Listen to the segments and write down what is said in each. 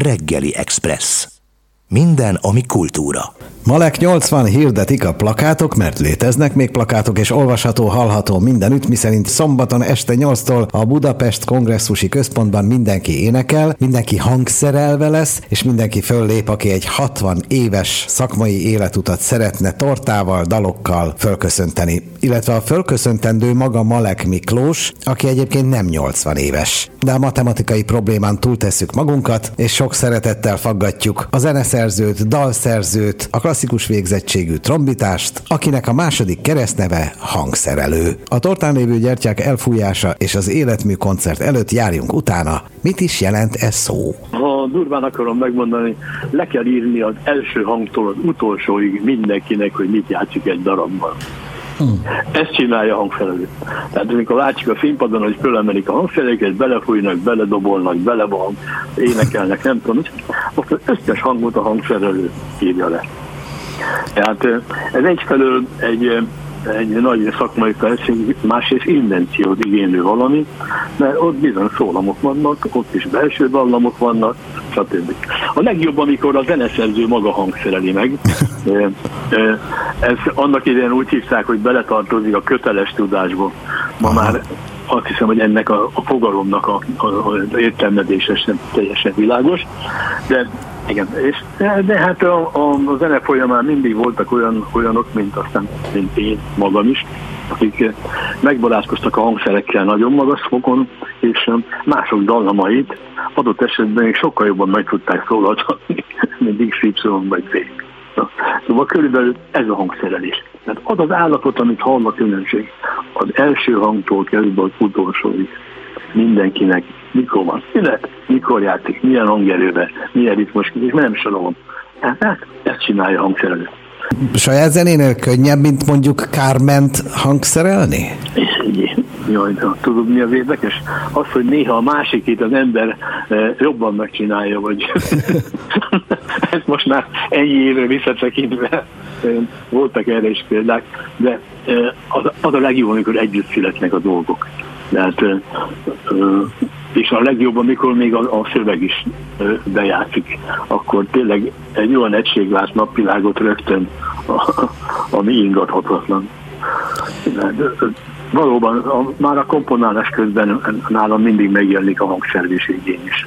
Reggeli Express. Minden, ami kultúra. Malek 80 hirdetik a plakátok, mert léteznek még plakátok, és olvasható, hallható mindenütt, miszerint szombaton este 8-tól a Budapest Kongresszusi Központban mindenki énekel, mindenki hangszerelve lesz, és mindenki föllép, aki egy 60 éves szakmai életutat szeretne tortával, dalokkal fölköszönteni. Illetve a fölköszöntendő maga Malek Miklós, aki egyébként nem 80 éves. De a matematikai problémán túltesszük magunkat, és sok szeretettel faggatjuk a zeneszerzőt, dalszerzőt, a klasszikus végzettségű trombitást, akinek a második keresztneve hangszerelő. A tortán lévő gyertyák elfújása és az életmű koncert előtt járjunk utána. Mit is jelent ez szó? Ha durván akarom megmondani, le kell írni az első hangtól az utolsóig mindenkinek, hogy mit játszik egy darabban. Ezt csinálja a hangszerelő. Tehát amikor látjuk a színpadon, hogy fölemelik a hangszereket, belefújnak, beledobolnak, énekelnek, nem tudom, azt az összes hangot a hangszerelő írja le. Tehát ez egyfelől egy nagy szakmai felszín, másrészt invenciót igénylő valami, mert ott bizony szólamok vannak, ott is belső dallamok vannak, stb. A legjobb, amikor a zeneszerző maga hangszereli meg. Ez annak idején úgy hívták, hogy beletartozik a köteles tudásba. Ma már azt hiszem, hogy ennek a fogalomnak az értelmezése sem teljesen világos, de igen, de hát a zene folyamán mindig voltak olyanok, mint én magam is, akik megbarátkoztak a hangszerekkel nagyon magas fokon, és mások dallamait adott esetben még sokkal jobban meg tudták szólaltatni, mint XY vagy Z. Szóval körülbelül ez a hangszerelés. Tehát az az állapot, amit hall a közönség, az első hangtól kezdve az utolsóig. Mindenkinek mikor van szünet, mikor játszik, milyen hangerőben, milyen ritmus, és nem sorolom. Tehát ezt csinálja a hangszerelő. Saját zenénél könnyebb, mint mondjuk Kárment hangszerelni? Jaj, tudod mi az érdekes? Az, hogy néha a másikét az ember jobban megcsinálja, vagy ezt most már ennyi évre visszatekintve voltak erre is példák, de az a legjobb, amikor együtt születnek a dolgok. Tehát, és a legjobb, amikor még a szöveg is bejátszik, akkor tényleg egy olyan egység lát napvilágot rögtön, ami ingathatatlan. Valóban már a komponálás közben nálam mindig megjelenik a hangszerelés igény is,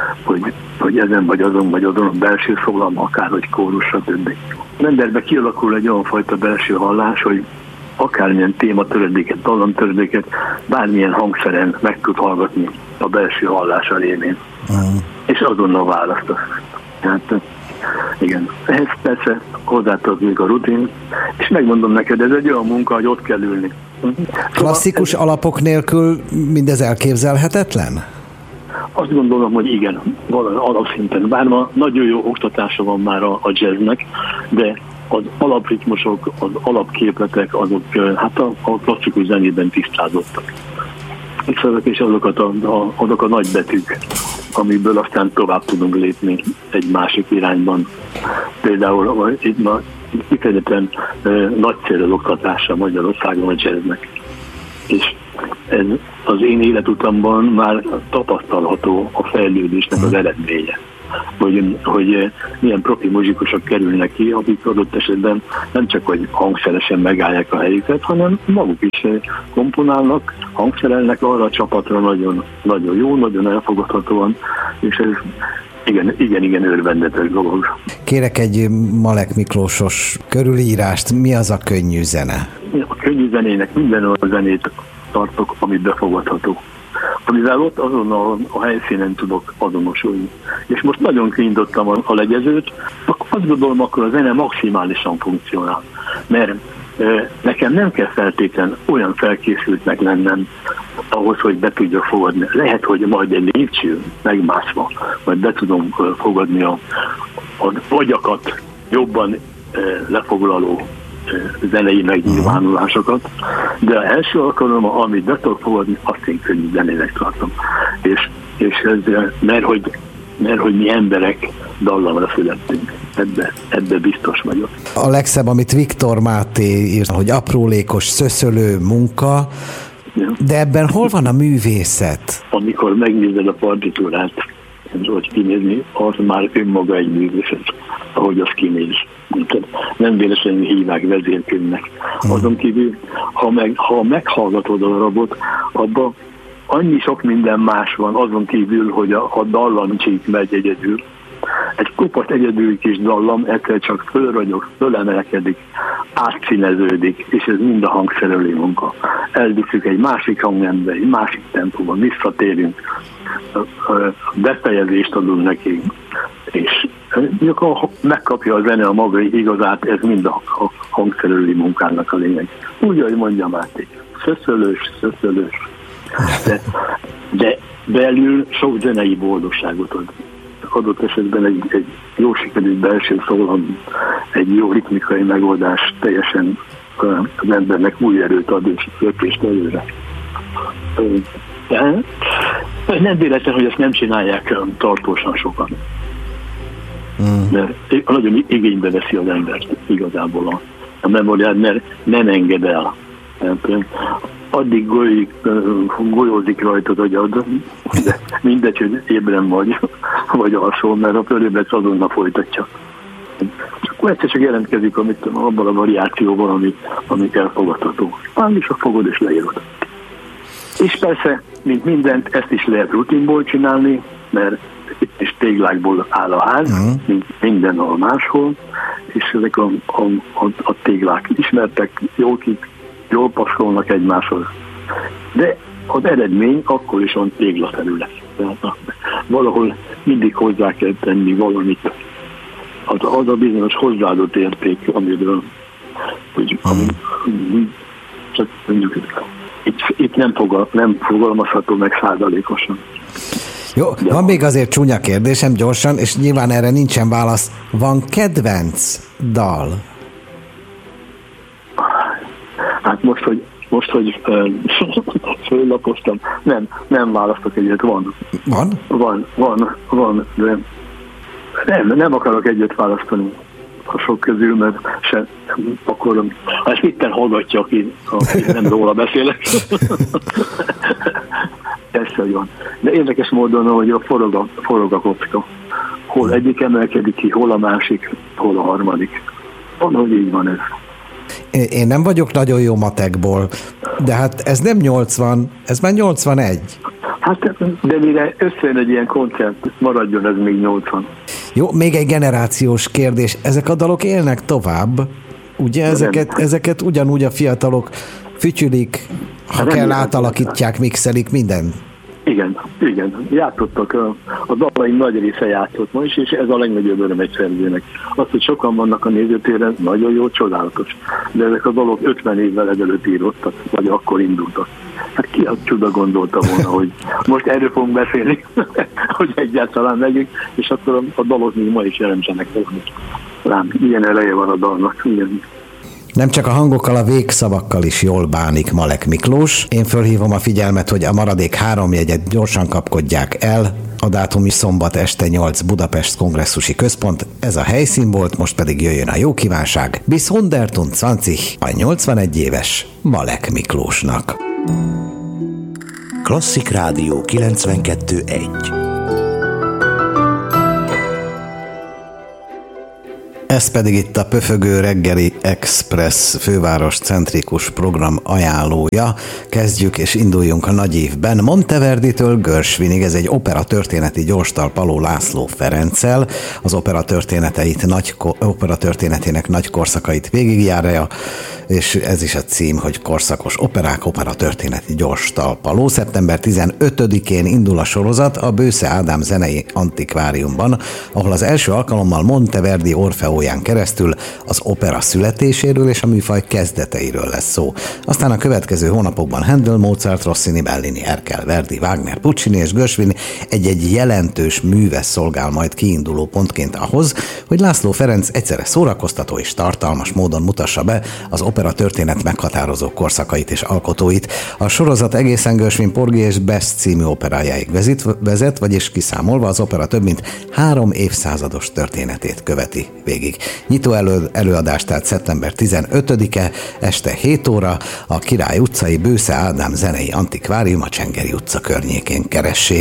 hogy ezen vagy azon a belső szólam, akárhogy kórus, stb. Mindenben kialakul egy olyan fajta belső hallás, hogy akármilyen tématörödéket, dallamtörödéket bármilyen hangszeren meg tud hallgatni a belső hallása révén. És azonnal választasz. Tehát igen, ehhez persze hozzátartozik a rutin, és megmondom neked, ez egy olyan munka, hogy ott kell ülni. Klasszikus alapok nélkül mindez elképzelhetetlen? Azt gondolom, hogy igen, valami alapszinten. Bár ma nagyon jó oktatása van már a jazznek, de az alapritmusok, az alapképletek, azok hát a klasszikus zenében tisztázottak. És azok a nagybetűk, amiből aztán tovább tudunk lépni egy másik irányban. Például itt ma kifejezetten nagyszerű az oktatása Magyarországon a jazznek. És ez az én életutamban már tapasztalható a fejlődésnek az eredménye. Hogy milyen profi muzsikusok kerülnek ki, akik adott esetben nem csak, hogy hangszeresen megállják a helyüket, hanem maguk is komponálnak, hangszerelnek arra a csapatra nagyon, nagyon jó, nagyon elfogadhatóan, és ez igen, örvendetes dolog. Kérek egy Malek Miklósos körülírást, mi az a könnyű zene? A könnyű zenének minden olyan zenét tartok, amit befogadható. Amivel ott azon a helyszínen tudok azonosulni. És most nagyon kinyitottam a legyezőt, azt gondolom, akkor a zene maximálisan funkcionál. Mert nekem nem kell feltétlen olyan felkészültnek lennem ahhoz, hogy be tudja fogadni. Lehet, hogy majd egy lépcső megmászva, majd be tudom fogadni a agyakat jobban lefoglaló zenei megnyilvánulásokat, de az első alkalommal, amit be tudok fogadni, azt én könnyű zenének tartom. És ez, mert hogy mi emberek dallamra születtünk. Ebbe biztos vagyok. A legszebb, amit Viktor Máté írt, hogy aprólékos, szöszölő munka, de ebben hol van a művészet? Amikor megnézed a partitúrát, hogy kinézni, az már önmaga egy művészet, ahogy az kinéz. Nem véletlenül hívják vezérkönyvnek. Azon kívül, ha meghallgatod a darabot, abban annyi sok minden más van, azon kívül, hogy a dallamcsík megy egyedül. Egy kopasz egyedül kis dallam egyszer csak fölragyog, fölemelkedik, átszíneződik, és ez mind a hangszerelő munka. Elviszük egy másik hangnembe, egy másik tempóban, visszatérünk, befejezést adunk neki, és megkapja a zene a maga igazát, ez mind a hangszerelő munkának a lényeg. Úgy, ahogy mondja Máté, szöszölős, de belül sok zenei boldogságot ad. Adott esetben egy jó sikerült belső szólam, egy jó ritmikai megoldás teljesen az embernek új erőt ad és lökést előre. De nem véletlen, hogy ezt nem csinálják tartósan sokan. Mert nagyon igénybe veszi az embert igazából a memóriát, mert nem enged el. Addig golyózik rajtad agyad, de mindegy, hogy ébren vagy alszol, mert a fölébredsz azonnal folytatja. És akkor egyszer csak jelentkezik abban a variációban, amit elfogadható. Is a fogod és leírod. És persze, mint mindent, ezt is lehet rutinból csinálni, mert itt is téglákból áll a ház, mint mindenhol máshol, és ezek a téglák ismertek, jól passzolnak egymáshoz. De az eredmény akkor is van téglaterület. Tehát valahol mindig hozzá kell tenni valamit. Az a bizonyos hozzáadott érték, amiről csak mondjuk itt nem fogalmazható meg százalékosan. Jó, van még azért csúnya kérdésem gyorsan, és nyilván erre nincsen válasz. Van kedvenc dal? Hát most, hogy föllapoztam, nem választok egyet, van. Van, de nem akarok egyet választani a sok közül, mert akkor ezt itten hallgatja, aki nem róla beszélek. Persze, hogy van. De érdekes módon, hogy forog a kocka. Hol egyik emelkedik ki, hol a másik, hol a harmadik. Van, hogy így van ez. Én nem vagyok nagyon jó matekból, de hát ez nem 80, ez már 81. Hát, de mire összejön egy ilyen koncert, maradjon ez még 80. Jó, még egy generációs kérdés. Ezek a dalok élnek tovább? Ugye ezeket ugyanúgy a fiatalok fütyülik, ha kell átalakítják, mixelik, minden. Igen. Játszottak, a dalaim nagy része játszott ma is, és ez a legnagyobb öröm egy szerzőnek. Az, hogy sokan vannak a nézőtéren, nagyon jó, csodálatos. De ezek a dalok 50 évvel ezelőtt írottak, vagy akkor indultak. Hát ki a csuda gondolta volna, hogy most erről fogunk beszélni, hogy egyáltalán megyünk, és akkor a dalok még ma is jelentsenek valamit. Lám, ilyen eleje van a dalnak, ilyen. Nem csak a hangokkal, a végszavakkal is jól bánik Malek Miklós. Én fölhívom a figyelmet, hogy a maradék 3 jegyet gyorsan kapkodják el. A dátum is szombat este 8 Budapest Kongresszusi Központ. Ez a helyszín volt, most pedig jöjjön a jó kívánság. Bis 120 a 81 éves Malek Miklósnak. Klasszik Rádió 92.1. Ez pedig itt a Pöfögő reggeli Express főváros centrikus program ajánlója. Kezdjük és induljunk a nagy évben. Monteverditől Görsvinig, ez egy opera történeti gyorstal Paló László Ferenccel. Az opera történetének nagy korszakait végigjárja, és ez is a cím, hogy Korszakos operák, opera történeti gyorstal Paló. Szeptember 15-én indul a sorozat a Bősze Ádám zenei antikváriumban, ahol az első alkalommal Monteverdi Orfeóján keresztül az opera születéséről és a műfaj kezdeteiről lesz szó. Aztán a következő hónapokban Handel, Mozart, Rossini, Bellini, Erkel, Verdi, Wagner, Puccini és Görsvin egy jelentős műves szolgál majd kiinduló pontként ahhoz, hogy László Ferenc egyszerre szórakoztató és tartalmas módon mutassa be az opera történet meghatározó korszakait és alkotóit. A sorozat egészen Görsvin Porgy és Best című operájáig vezet, vagyis kiszámolva az opera több mint 3 évszázados történetét követi végig. Nyitó előadás tehát szeptember 15-e este 7 óra a Király utcai Bősze Ádám zenei antikvárium, a Csengeri utca környékén keressék.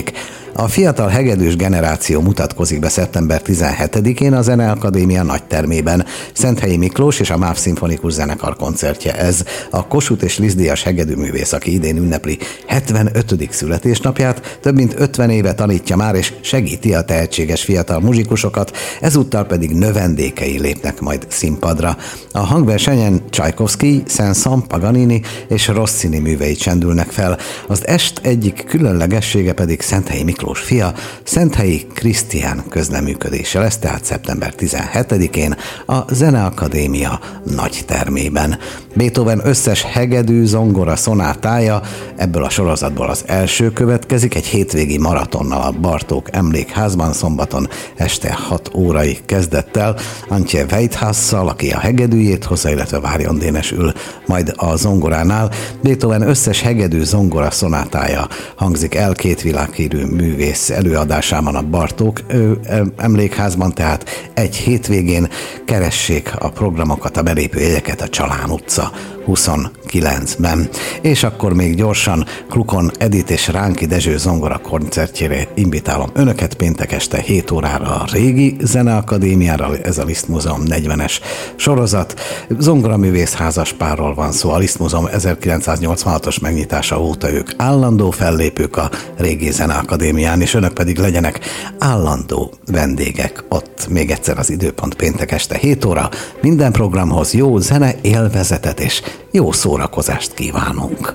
A fiatal hegedűs generáció mutatkozik be szeptember 17-én a Zeneakadémia nagytermében. Szenthelyi Miklós és a MÁV Szimfonikus Zenekar koncertje ez. A Kossuth és Liszt díjas hegedűművész, aki idén ünnepli 75. születésnapját, több mint 50 éve tanítja már és segíti a tehetséges fiatal muzsikusokat, ezúttal pedig növendékei lépnek majd színpadra. A hangversenyen Csajkovszkij, Saint-Saëns, Paganini és Rossini műveit csendülnek fel. Az est egyik különlegessége pedig Szenthelyi Miklós fia, Szenthelyi Krisztián közleműködése lesz, tehát szeptember 17-én a Zeneakadémia nagytermében. Beethoven összes hegedű, zongora szonátája, ebből a sorozatból az első következik, egy hétvégi maratonnal a Bartók Emlékházban szombaton este 6 órai kezdettel, Antje Weithasszal, aki a hegedűjét hozza, illetve Várjon Dénes ül majd a zongoránál. Beethoven összes hegedű, zongora szonátája hangzik el két világhírű művész előadásában a Bartók Emlékházban, tehát egy hétvégén. Keressék a programokat, a belépőjegyeket a Csalán utca 29-ben. És akkor még gyorsan Klukon Edith és Ránki Dezső zongora koncertjére invitálom önöket péntek este 7 órára a régi Zeneakadémiára, ez a Liszt Múzeum 40-es sorozat. Zongoraművész házaspárról van szó, a Liszt Múzeum 1986-os megnyitása óta ők állandó fellépők a régi Zeneakadémián, és önök pedig legyenek állandó vendégek ott. Még egyszer az időpont péntek este 7 óra. Minden programhoz jó zene élvezetet és jó szórakozást kívánunk!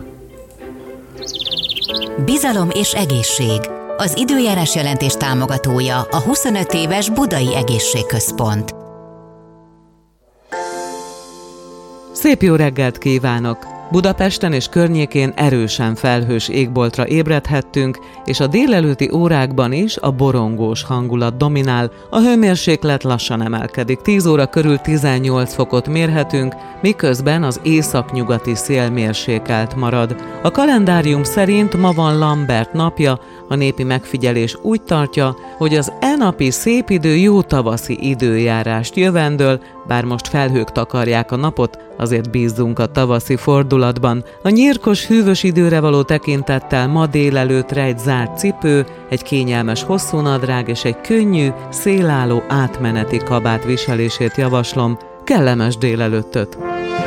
Bizalom és egészség. Az időjárás jelentés támogatója a 25 éves Budai Egészségközpont. Szép jó reggelt kívánok! Budapesten és környékén erősen felhős égboltra ébredhettünk, és a délelőtti órákban is a borongós hangulat dominál, a hőmérséklet lassan emelkedik. 10 óra körül 18 fokot mérhetünk, miközben az északnyugati szél mérsékelt marad. A kalendárium szerint ma van Lambert napja, a népi megfigyelés úgy tartja, hogy az napi szép idő jó tavaszi időjárást jövendöl, bár most felhők takarják a napot, azért bízzunk a tavaszi fordulatban. A nyírkos, hűvös időre való tekintettel ma délelőttre egy zárt cipő, egy kényelmes hosszú nadrág és egy könnyű, szélálló átmeneti kabát viselését javaslom. Kellemes délelőttöt!